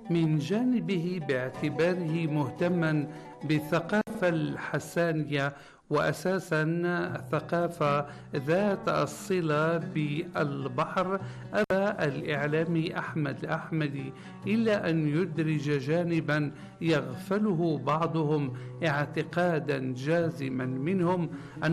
من جانبه باعتباره مهتما بالثقافة الحسانية وأساسا ثقافة ذات الصلة بالبحر، أبى الإعلامي أحمد الأحمدي إلا أن يدرج جانبا يغفله بعضهم اعتقادا جازما منهم أن